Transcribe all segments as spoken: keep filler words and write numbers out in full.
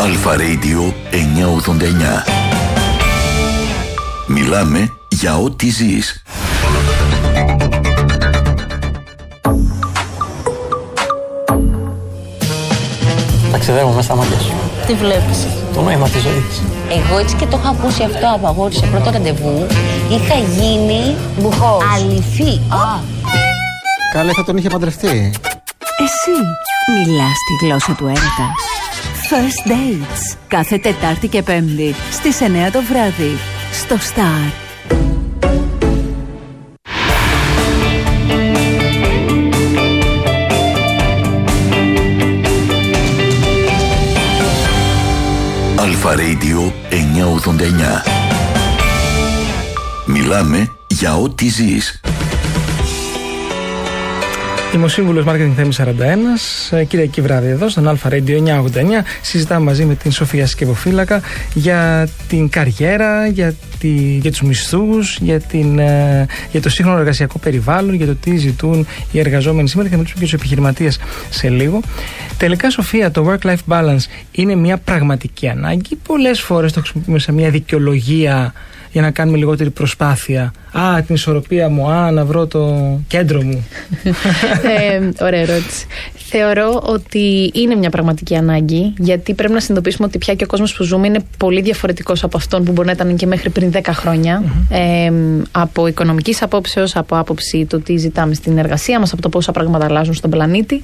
Αλφα Radio εννιακόσια ογδόντα εννιά. Μιλάμε για ό,τι ζεις. Ταξιδεύω μέσα στα μάτια σου. Τι βλέπεις? Το νόημα της ζωής. Εγώ έτσι και το είχα ακούσει αυτό από αγόρι σε πρώτο ραντεβού. Είχα γίνει μπουχός. Αληθή. Α. Καλέ, θα τον είχε παντρευτεί. Εσύ μιλάς τη γλώσσα του έρωτα. First Dates. Κάθε Τετάρτη και Πέμπτη στις εννιά το βράδυ. Στο Star. Αλφα Radio εννιακόσια ογδόντα εννιά. Μιλάμε για ό,τι ζεις. Είμαι ο σύμβουλος Marketing Θέμης σαράντα ένα. Κυριακή βράδυ εδώ στον Αλφα Radio εννιακόσια ογδόντα εννιά. Συζητάμε μαζί με την Σοφία Συσκευοφύλακα για την καριέρα, για, τη, για τους μισθούς, για, την, για το σύγχρονο εργασιακό περιβάλλον, για το τι ζητούν οι εργαζόμενοι σήμερα και θα μιλήσουμε και τους επιχειρηματίες σε λίγο. Τελικά, Σοφία, το work-life balance είναι μια πραγματική ανάγκη. Πολλές φορές το χρησιμοποιούμε σε μια δικαιολογία για να κάνουμε λιγότερη προσπάθεια. Α, την ισορροπία μου, α, να βρω το κέντρο μου. ε, ωραία ερώτηση. Θεωρώ ότι είναι μια πραγματική ανάγκη, γιατί πρέπει να συνειδητοποιήσουμε ότι πια και ο κόσμος που ζούμε είναι πολύ διαφορετικός από αυτόν που μπορεί να ήταν και μέχρι πριν δέκα χρόνια. Mm-hmm. Ε, από οικονομικής απόψεως, από άποψη το τι ζητάμε στην εργασία μας, από το πόσα πράγματα αλλάζουν στον πλανήτη.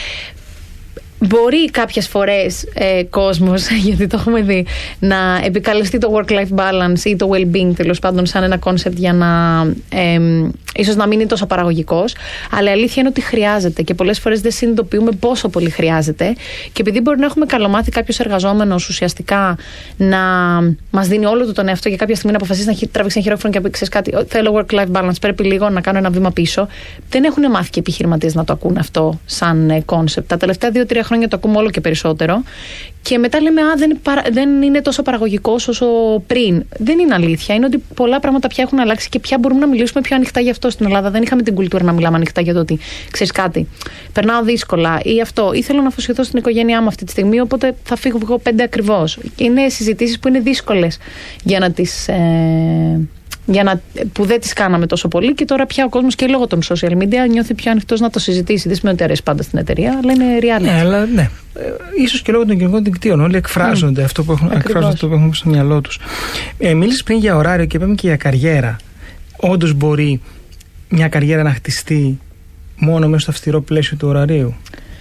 Μπορεί κάποιες φορές ε, κόσμος, γιατί το έχουμε δει, να επικαλεστεί το work-life balance ή το well-being τέλος πάντων σαν ένα concept για να ε, ίσως να μην είναι τόσο παραγωγικός, αλλά η αλήθεια είναι ότι χρειάζεται και πολλές φορές δεν συνειδητοποιούμε πόσο πολύ χρειάζεται, και επειδή μπορεί να έχουμε καλομάθει κάποιος εργαζόμενος ουσιαστικά να μας δίνει όλο του τον εαυτό και κάποια στιγμή να αποφασίσει να τραβήξει ένα χειρόφρονο και να πει: ξέρεις κάτι, θέλω work-life balance, πρέπει λίγο να κάνω ένα βήμα πίσω. Δεν έχουν μάθει και επιχειρηματίες να το ακούν αυτό σαν concept. Τα τελευταία δύο τρία χρόνια το ακούμε όλο και περισσότερο. Και μετά λέμε: Α, δεν, παρα... δεν είναι τόσο παραγωγικός όσο πριν. Δεν είναι αλήθεια. Είναι ότι πολλά πράγματα πια έχουν αλλάξει και πια μπορούμε να μιλήσουμε πιο ανοιχτά γι' αυτό στην Ελλάδα. Δεν είχαμε την κουλτούρα να μιλάμε ανοιχτά για το ότι ξέρεις κάτι, περνάω δύσκολα ή αυτό, ή θέλω να αφοσιωθώ στην οικογένειά μου αυτή τη στιγμή, οπότε θα φύγω εγώ πέντε ακριβώς. Είναι συζητήσεις που είναι δύσκολες για να τις. Ε... Για να, που δεν τις κάναμε τόσο πολύ, και τώρα πια ο κόσμος και λόγω των social media νιώθει πιο ανοιχτός να το συζητήσει. Δεν σημαίνει ότι αρέσει πάντα στην εταιρεία, αλλά είναι reality. Ναι, αλλά ναι. Ε, ίσως και λόγω των κοινωνικών δικτύων. Όλοι εκφράζονται mm. αυτό, που έχουν, εκφράζονται αυτό που έχουν στο μυαλό τους. Ε, μίλησες πριν για ωράριο και είπαμε και για καριέρα. Όντως μπορεί μια καριέρα να χτιστεί μόνο μέσα στο αυστηρό πλαίσιο του ωραρίου?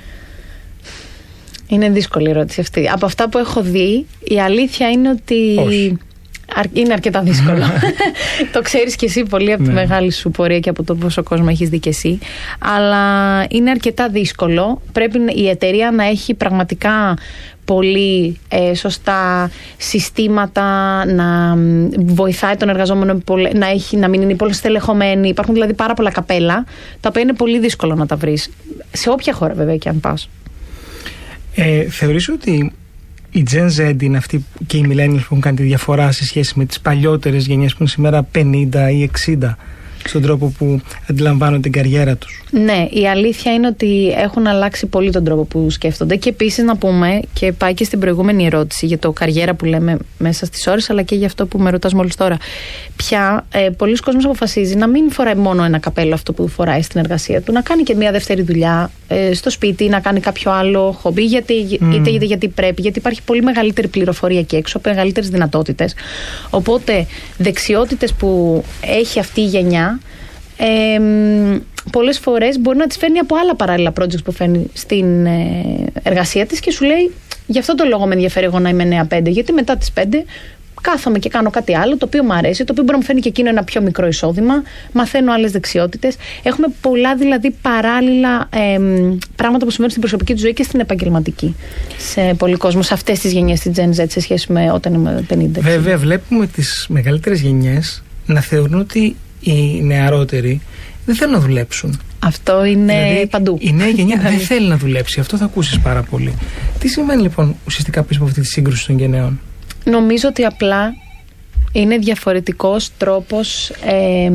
Είναι δύσκολη η ερώτηση αυτή. Από αυτά που έχω δει, η αλήθεια είναι ότι. Όχι. Είναι αρκετά δύσκολο. Το ξέρεις και εσύ πολύ από τη μεγάλη σου πορεία και από το πόσο κόσμο έχεις δει και εσύ. Αλλά είναι αρκετά δύσκολο. Πρέπει η εταιρεία να έχει πραγματικά πολύ ε, σωστά συστήματα, να βοηθάει τον εργαζόμενο, να, έχει, να μην είναι πολύ στελεχωμένη. Υπάρχουν δηλαδή πάρα πολλά καπέλα, τα οποία είναι πολύ δύσκολο να τα βρεις. Σε όποια χώρα βέβαια και αν πας. Ε, θεωρείς ότι η Gen Z είναι αυτοί και οι millennials που έχουν κάνει τη διαφορά σε σχέση με τις παλιότερες γενιές που είναι σήμερα πενήντα ή εξήντα στον τρόπο που αντιλαμβάνονται την καριέρα τους? Ναι, η αλήθεια είναι ότι έχουν αλλάξει πολύ τον τρόπο που σκέφτονται, και επίσης να πούμε, και πάει και στην προηγούμενη ερώτηση για το καριέρα που λέμε μέσα στις ώρες, αλλά και για αυτό που με ρωτάς μόλις τώρα. Πια ε, πολλοί κόσμος αποφασίζει να μην φοράει μόνο ένα καπέλο αυτό που φοράει στην εργασία του, να κάνει και μια δεύτερη δουλειά ε, στο σπίτι, να κάνει κάποιο άλλο χομπί, γιατί, mm. είτε, είτε γιατί πρέπει, γιατί υπάρχει πολύ μεγαλύτερη πληροφορία εκεί έξω, μεγαλύτερες δυνατότητες. Οπότε δεξιότητες που έχει αυτή η γενιά, Ε, πολλές φορές μπορεί να τις φέρνει από άλλα παράλληλα projects που φέρνει στην ε, εργασία της, και σου λέει: γι' αυτό το λόγο με ενδιαφέρει εγώ να είμαι εννιά πέντε, γιατί μετά τις πέντε κάθομαι και κάνω κάτι άλλο το οποίο μου αρέσει, το οποίο μπορεί να μου φέρνει και εκείνο ένα πιο μικρό εισόδημα, μαθαίνω άλλες δεξιότητες. Έχουμε πολλά δηλαδή παράλληλα ε, πράγματα που συμβαίνουν στην προσωπική του ζωή και στην επαγγελματική σε πολλοί κόσμο, σε αυτές τις γενιές της Gen Z, σε σχέση με όταν είμαι πενήντα. Βέβαια, βλέπουμε τις μεγαλύτερες γενιές να θεωρούν ότι οι νεαρότεροι δεν θέλουν να δουλέψουν. Αυτό είναι δηλαδή, παντού. Η νέα γενιά δεν θέλει να δουλέψει. Αυτό θα ακούσεις πάρα πολύ. Τι σημαίνει λοιπόν ουσιαστικά πίσω από αυτή τη σύγκρουση των γενναίων? Νομίζω ότι απλά είναι διαφορετικός τρόπος ε,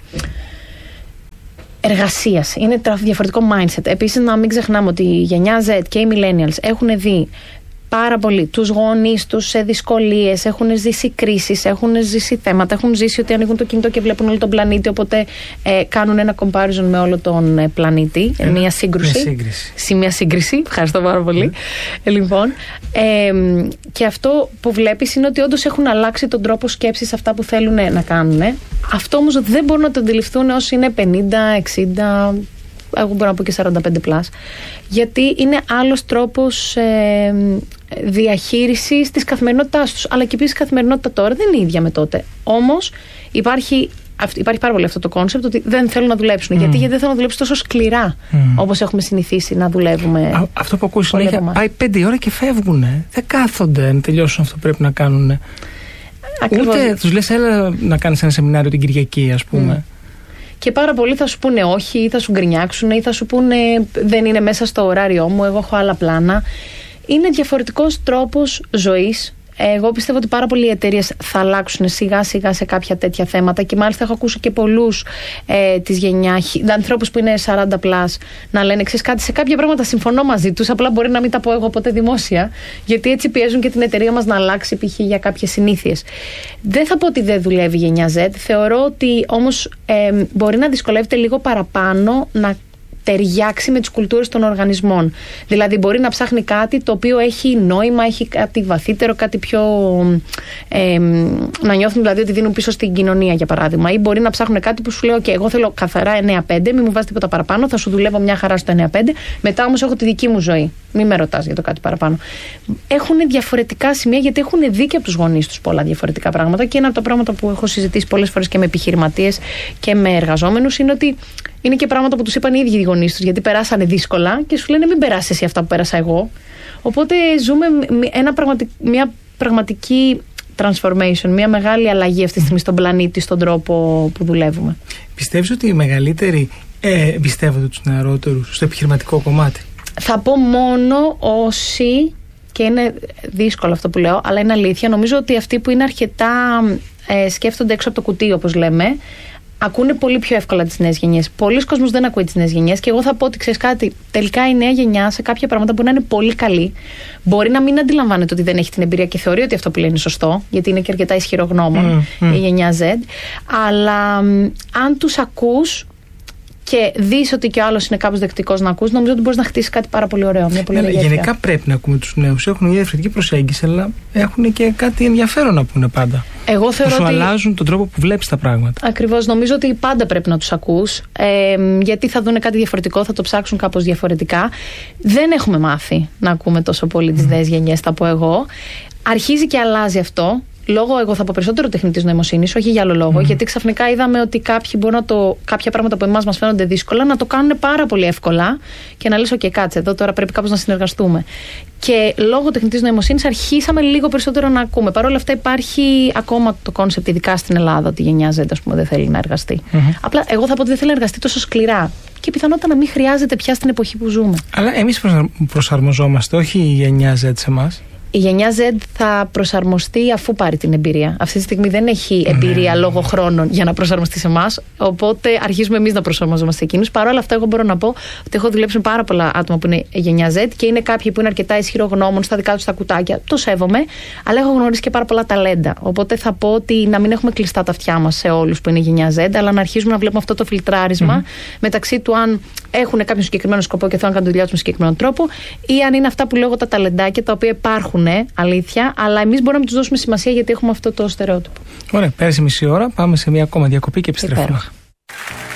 εργασίας. Είναι διαφορετικό mindset. Επίσης, να μην ξεχνάμε ότι η γενιά Z και οι millennials έχουν δει πάρα πολύ τους γονείς τους σε δυσκολίες, έχουν ζήσει κρίσεις, έχουν ζήσει θέματα, έχουν ζήσει ότι ανοίγουν το κινητό και βλέπουν όλο τον πλανήτη, οπότε ε, κάνουν ένα comparison με όλο τον ε, πλανήτη, ε, μια σύγκρουση. Μια σύγκριση. Σι, μια σύγκριση, ευχαριστώ πάρα πολύ. ε, λοιπόν, ε, και αυτό που βλέπεις είναι ότι όντως έχουν αλλάξει τον τρόπο σκέψης αυτά που θέλουν να κάνουν. Αυτό όμως δεν μπορούν να το αντιληφθούν όσοι είναι πενήντα, εξήντα, εγώ μπορώ να πω και σαράντα πέντε πλας, γιατί είναι άλλος τρόπος ε, διαχείρισης της καθημερινότητάς τους. Αλλά και επίσης η καθημερινότητα τώρα δεν είναι ίδια με τότε. Όμως υπάρχει, υπάρχει πάρα πολύ αυτό το κόνσεπτ ότι δεν θέλουν να δουλέψουν. Mm. Γιατί, γιατί δεν θέλουν να δουλέψουν τόσο σκληρά mm. όπως έχουμε συνηθίσει να δουλεύουμε. Α, αυτό που ακούω συνέχεια, πάει πέντε ώρα και φεύγουν. Δεν κάθονται να τελειώσουν αυτό που πρέπει να κάνουν. Ακριβώς. Ούτε τους λες έλα να κάνεις ένα σεμινάριο την Κυριακή, ας πούμε. Mm. Και πάρα πολλοί θα σου πούνε όχι, ή θα σου γκρινιάξουν, ή θα σου πούνε δεν είναι μέσα στο ωράριό μου, εγώ έχω άλλα πλάνα. Είναι διαφορετικός τρόπος ζωής. Εγώ πιστεύω ότι πάρα πολλοί εταιρείες θα αλλάξουν σιγά σιγά σε κάποια τέτοια θέματα και μάλιστα έχω ακούσει και πολλούς ε, της γενιά, ανθρώπους που είναι σαράντα πλας να λένε ξέρεις κάτι, σε κάποια πράγματα συμφωνώ μαζί τους, απλά μπορεί να μην τα πω εγώ ποτέ δημόσια, γιατί έτσι πιέζουν και την εταιρεία μας να αλλάξει π.χ. για κάποιες συνήθειες. Δεν θα πω ότι δεν δουλεύει η γενιά Z, θεωρώ ότι όμως ε, μπορεί να δυσκολεύεται λίγο παραπάνω να ταιριάξει με τις κουλτούρες των οργανισμών. Δηλαδή μπορεί να ψάχνει κάτι το οποίο έχει νόημα, έχει κάτι βαθύτερο, κάτι πιο ε, να νιώθουν δηλαδή ότι δίνουν πίσω στην κοινωνία, για παράδειγμα, ή μπορεί να ψάχνουν κάτι που σου λέω και okay, εγώ θέλω καθαρά εννιά πέντε, μην μου βάζει τίποτα παραπάνω, θα σου δουλεύω μια χαρά στο εννιά πέντε, μετά όμως έχω τη δική μου ζωή, μην με ρωτάς για το κάτι παραπάνω. Έχουν διαφορετικά σημεία γιατί έχουν δει και από τους γονείς τους πολλά διαφορετικά πράγματα και ένα από τα πράγματα που έχω συζητήσει πολλές φορές και με επιχειρηματίες και με εργαζόμενους είναι ότι είναι και πράγματα που τους είπαν οι ίδιοι οι γονείς τους, γιατί περάσανε δύσκολα και σου λένε μην περάσεις εσύ αυτά που πέρασα εγώ. Οπότε ζούμε ένα πραγματικ, μια πραγματική transformation, μια μεγάλη αλλαγή αυτή τη στιγμή στον πλανήτη, στον τρόπο που δουλεύουμε. Πιστεύεις ότι οι μεγαλύτεροι ε, εμπιστεύονται τους νεαρότερους στο επιχειρηματικό κομμάτι? Θα πω μόνο όσοι, και είναι δύσκολο αυτό που λέω, αλλά είναι αλήθεια, νομίζω ότι αυτοί που είναι αρκετά ε, σκέφτονται έξω από το κουτί, όπως λέμε, ακούνε πολύ πιο εύκολα τις νέες γενιές. Πολλοί κόσμος δεν ακούει τις νέες γενιές και εγώ θα πω ότι ξέρεις κάτι, τελικά η νέα γενιά σε κάποια πράγματα μπορεί να είναι πολύ καλή. Μπορεί να μην αντιλαμβάνεται ότι δεν έχει την εμπειρία και θεωρεί ότι αυτό που λέει είναι σωστό, γιατί είναι και αρκετά ισχυρογνώμων mm, mm. η γενιά Z. Αλλά αν τους ακούς και δεις ότι και ο άλλος είναι κάπως δεκτικός να ακούς, νομίζω ότι μπορείς να χτίσεις κάτι πάρα πολύ ωραίο. Μια πολύ ναι, γενικά πρέπει να ακούμε τους νέους. Έχουν μια διαφορετική προσέγγιση, αλλά έχουν και κάτι ενδιαφέρον να πούνε πάντα. Εγώ θεωρώ που σου ότι αλλάζουν τον τρόπο που βλέπεις τα πράγματα. Ακριβώς. Νομίζω ότι πάντα πρέπει να τους ακούς, ε, γιατί θα δουν κάτι διαφορετικό, θα το ψάξουν κάπως διαφορετικά. Δεν έχουμε μάθει να ακούμε τόσο πολύ τις mm. νέες γενιές, θα πω εγώ. Αρχίζει και αλλάζει αυτό. Λόγω, εγώ θα πω περισσότερο τεχνητής νοημοσύνης, όχι για άλλο λόγο, mm. γιατί ξαφνικά είδαμε ότι κάποιοι μπορούν να το, κάποια πράγματα που εμάς μας φαίνονται δύσκολα να το κάνουν πάρα πολύ εύκολα και να λες: OK, κάτσε εδώ, τώρα πρέπει κάπως να συνεργαστούμε. Και λόγω τεχνητής νοημοσύνης αρχίσαμε λίγο περισσότερο να ακούμε. Παρ' όλα αυτά, υπάρχει ακόμα το κόνσεπτ, ειδικά στην Ελλάδα, ότι η γενιά Z, ας πούμε, δεν θέλει να εργαστεί. Mm-hmm. Απλά, εγώ θα πω ότι δεν θέλει να εργαστεί τόσο σκληρά. Και πιθανότατα να μην χρειάζεται πια στην εποχή που ζούμε. Αλλά εμείς προσαρμοζόμαστε, όχι η γενιά Z σε εμάς. Η γενιά Z θα προσαρμοστεί αφού πάρει την εμπειρία. Αυτή τη στιγμή δεν έχει εμπειρία mm. λόγω χρόνων για να προσαρμοστεί σε εμάς. Οπότε αρχίζουμε εμείς να προσαρμοζόμαστε σε εκείνους. Παρ' όλα αυτά, εγώ μπορώ να πω ότι έχω δουλέψει με πάρα πολλά άτομα που είναι γενιά Z και είναι κάποιοι που είναι αρκετά ισχυρογνώμων στα δικά τους τα κουτάκια. Το σέβομαι, αλλά έχω γνωρίσει και πάρα πολλά ταλέντα. Οπότε θα πω ότι να μην έχουμε κλειστά τα αυτιά μας σε όλους που είναι γενιά Z, αλλά να αρχίσουμε να βλέπουμε αυτό το φιλτράρισμα mm. μεταξύ του αν έχουν κάποιο συγκεκριμένο σκοπό και θέλουν να κάνουν τη δουλειά τους με συγκεκριμένο τρόπο, ή αν είναι αυτά που λέω τα ταλεντάκια τα οποία υπάρχουν. Ναι, αλήθεια, αλλά εμείς μπορούμε να τους δώσουμε σημασία γιατί έχουμε αυτό το στερεότυπο. Ωραία, πέρασε μισή ώρα. Πάμε σε μια ακόμα διακοπή και επιστρέφουμε. Υπέροχα.